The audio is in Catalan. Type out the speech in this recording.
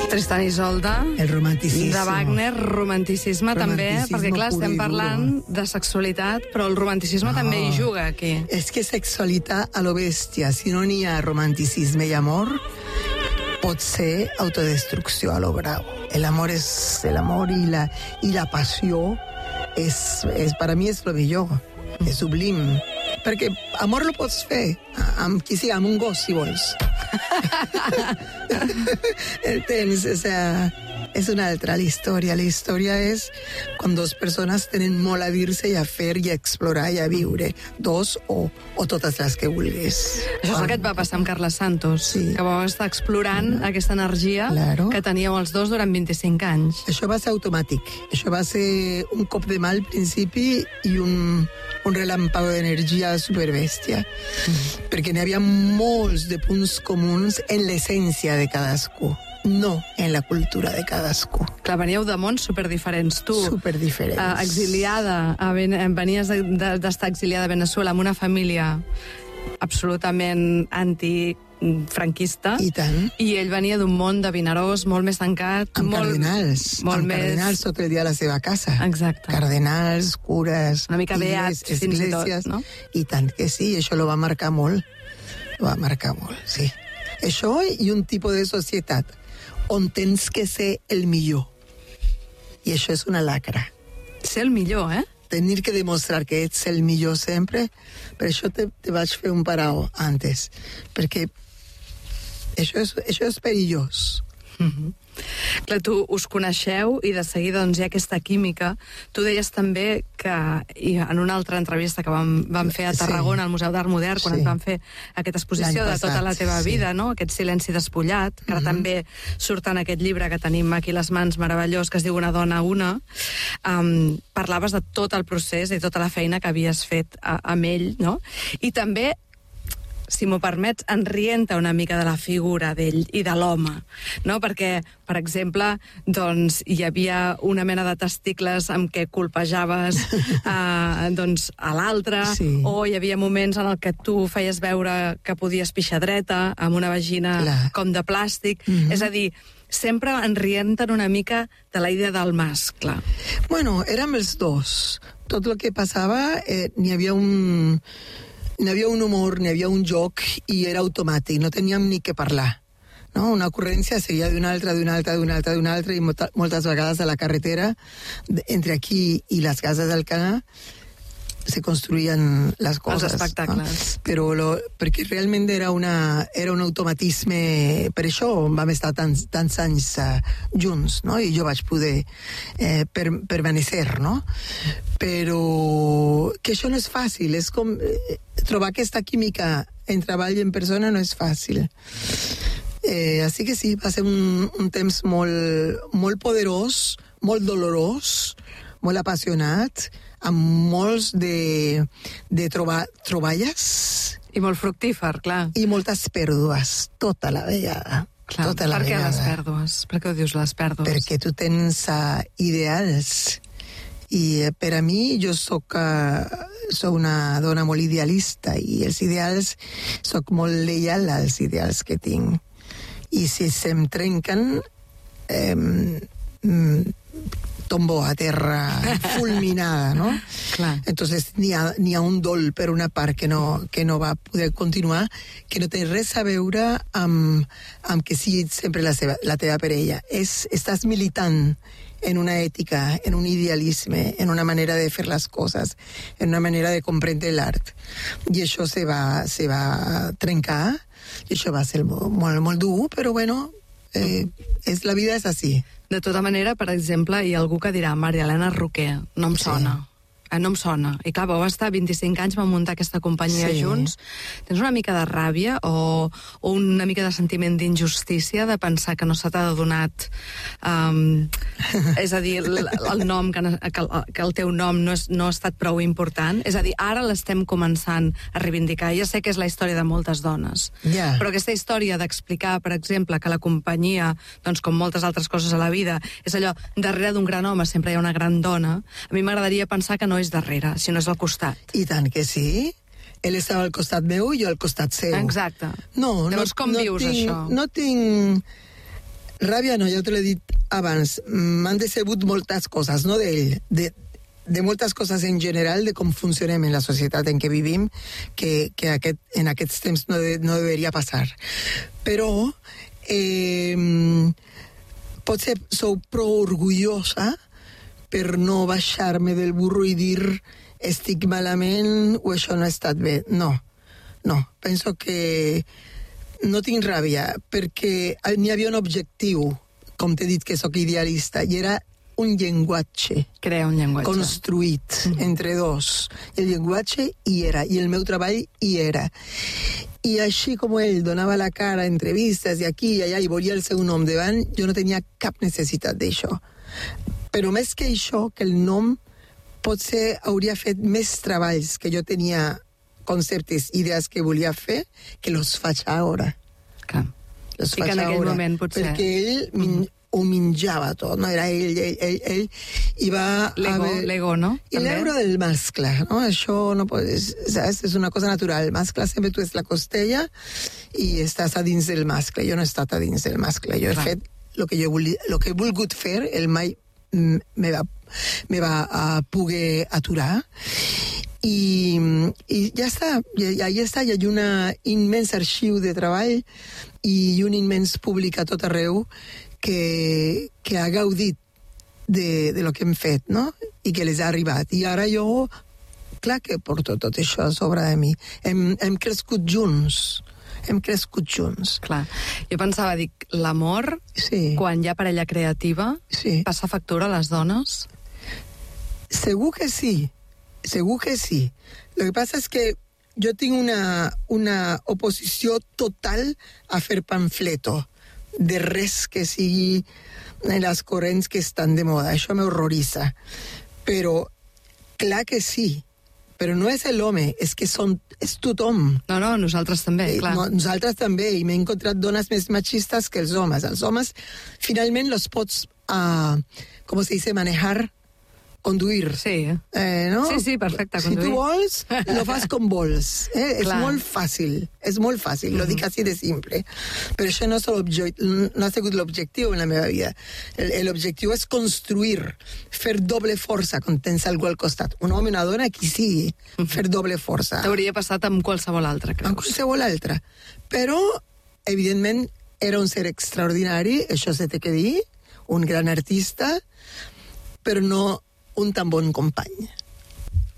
Tristan i Isolde. El romanticisme. De Wagner, romanticisme també, perquè clar, estem parlant de sexualitat, però el romanticisme també hi juga aquí. És que sexualitat a lo bèstia, si no n'hi ha romanticisme i amor, pot ser autodestrucció a lo bravo. El amor i la passió per a mi és lo millor, és sublim. Perquè amor lo pots fer amb qui sigui, amb un gos, si vols. Entens? O sea, és una altra la història. La història és quan dues persones tenen molt a dir-se i a fer i a explorar i a viure. Dos o totes les que vulguis. Això és el que et va passar amb Carles Santos, sí. Que vau estar explorant aquesta energia que teníeu els dos durant 25 anys. Això va ser automàtic. Això va ser un cop de mà al principi i un relàmpago d'energia superbèstia. Perquè n'hi havia molts de punts comuns en l'essència de cadascú, no en la cultura de cadascú. Clar, veníeu de mons superdiferents. Tu, superdiferents. Exiliada, venies d'estar exiliada a Venezuela amb una família absolutament antifranquista. I tant. I ell venia d'un món de Vinaròs molt més tancat. Amb cardenals tot el dia a la seva casa. Exacte. Cardenals, cures, una mica beats, fins i tot, no? I tant que sí, això lo va marcar molt. Lo va marcar molt, sí. Això i un tipus de societat on tens que ser el millor. I això és una lacra. Ser el millor, Tenir que demostrar que ets el millor sempre, per això te vaig fer un parau antes, perquè això és perillós. Clar, tu us coneixeu i de seguida doncs, hi ha aquesta química. Tu deies també que en una altra entrevista que vam fer a Tarragona, al Museu d'Art Modern, quan et vam fer aquesta exposició de tota la teva vida, no? Aquest silenci despullat, que ara també surt en aquest llibre que tenim aquí a les mans, meravellós, que es diu Una dona una. Parlaves de tot el procés i tota la feina que havies fet amb ell, no? I també, si m'ho permets, enrienta una mica de la figura d'ell i de l'home, no? Perquè, per exemple, doncs, hi havia una mena de testicles amb què colpejaves doncs, a l'altre, o hi havia moments en el que tu feies veure que podies pixar dreta, amb una vagina com de plàstic. És a dir, sempre enrienten una mica de la idea del mascle. Bueno, érem els dos. Tot el que passava, n'hi havia un humor, n'hi havia un joc i era automàtic, no teníem ni què parlar. No? Una ocurrència seria d'una altra i moltes vegades a la carretera entre aquí i les cases d'Alcanar se construïen les coses. Els espectacles. No? Però perquè realment era un automatisme, per això vam estar tants anys junts, no? I jo vaig poder permanecer, no? Però que això no és fàcil, és com trobar aquesta química en treball i en persona no és fàcil. Així que sí, va ser un temps molt poderós, molt dolorós, molt apassionat, amb molts de troballes. I molt fructífer, clar. I moltes pèrdues, tota la vegada. Clar, tota la per què vegada. les pèrdues? Per què ho dius, les pèrdues? Perquè tu tens ideals. I per a mi, jo soc una dona molt idealista i els ideals, soc molt lleial als ideals que tinc. I si se'm trenquen, tombo a terra fulminada, ¿no? Clar. Entonces n'hi ha un dol per una part que no va poder continuar, que no té res a veure amb que sigui sempre la teva parella. Estàs militant en una ètica, en un idealisme, en una manera de fer les coses, en una manera de comprendre l'art. I això se va trencar, i això va ser molt, molt dur, però bueno, la vida és així. De tota manera, per exemple, hi ha algú que dirà Maria Elena Roquer, no em sona. No em sona. I clar, vau estar 25 anys, vam muntar aquesta companyia junts. Tens una mica de ràbia o una mica de sentiment d'injustícia de pensar que no se t'ha donat és a dir, el nom que el teu nom no ha estat prou important? És a dir, ara l'estem començant a reivindicar. Ja sé que és la història de moltes dones, però aquesta història d'explicar, per exemple, que la companyia, doncs com moltes altres coses a la vida, és allò, darrere d'un gran home sempre hi ha una gran dona, a mi m'agradaria pensar que no és darrere, sinó és al costat. I tant que sí. Ell estava al costat meu i jo al costat seu. Exacte. No, llavors com vius això? No tinc... Ràbia no, ja te l'he dit abans. M'han decebut moltes coses, no d'ell, de moltes coses en general, de com funcionem en la societat en què vivim, que en aquests temps no deveria passar. Però potser sou prou orgullosa per no baixar-me del burro i dir estic malament o això no ha estat bé. No, penso que no tinc ràbia, perquè n'hi havia un objectiu, com t'he dit que sóc idealista, i era un llenguatge. Crear un llenguatge. Construït entre dos. El llenguatge hi era, i el meu treball hi era. I així com ell donava la cara a entrevistes i aquí i allà i volia el seu nom davant, jo no tenia cap necessitat d'això. Però més que això, que el nom potser hauria fet més treballs que jo tenia conceptes, idees que volia fer, que los faig ara. Clar. Los faig en aquell moment, potser. Perquè ell ho menjava tot, no? Era ell i va... L'ego, no? I l'euro del mascle, no? Això no pots... Saps? És una cosa natural. El mascle sempre tu ets la costella i estàs a dins del mascle. Jo no he estat a dins del mascle. Jo he fet el que he volgut fer, el mai me va poder aturar. I ja està, ja està, hi ha un immens arxiu de treball i un immens públic a tot arreu que ha gaudit de lo que hem fet, no? I que les ha arribat. I ara jo, clar que porto tot això a sobre de mi. Hem crescut junts. Clar. Jo pensava, l'amor, quan hi ha parella creativa, passa factura a les dones? Segur que sí. Lo que pasa es que yo tengo una oposició total a fer pamfleto de res que sigui en les corrents que estan de moda. Això m'horroritza. Però, clar que sí. Però no és l'home, és que és tothom. No, nosaltres també, clar. Nosaltres també, i m'he encontrat dones més machistes que els homes. Els homes, finalment, los pots, com se dice, manejar, conduir. Sí. ¿no? Sí, perfecte, conduir. Si tu vols, lo fas com vols. És molt fàcil, lo dic així de simple. Però això no ha sigut l'objectiu en la meva vida. L'objectiu és construir, fer doble força quan tens algú al costat. Un home, una dona, qui sigui, fer doble força. T'hauria passat amb qualsevol altre, creus? Amb qualsevol altre. Però, evidentment, era un ser extraordinari, això s'ha de dir, un gran artista, però no un tan bon company.